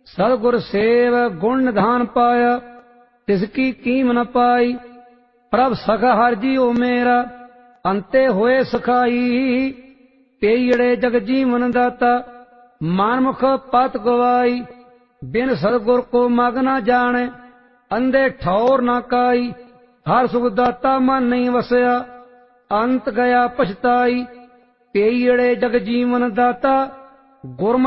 सतगुर सेव गुण निधान पाया, तिसकी कीम न पाई। प्रभ सखा हर जीओ मेरा, अंते होए सखाई। पेईड़े जग जीवन दाता, मानमुख पत गवाई। बिन सतगुर को मग न जाने, अंधे ठौर न काई। हर सुख दाता मन नहीं वसया, अंत गया पछताई। पेईड़े जग जीवन दाता, गुरमत